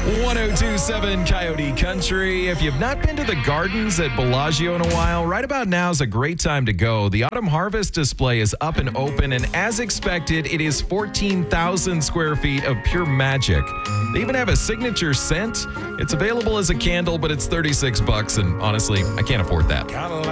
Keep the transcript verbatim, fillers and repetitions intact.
one oh two point seven Coyote Country. If you've not been to the gardens at Bellagio in a while, right about now is a great time to go. The Autumn Harvest display is up and open, and as expected, it is fourteen thousand square feet of pure magic. They even have a signature scent. It's available as a candle, but it's thirty-six bucks, and honestly, I can't afford that.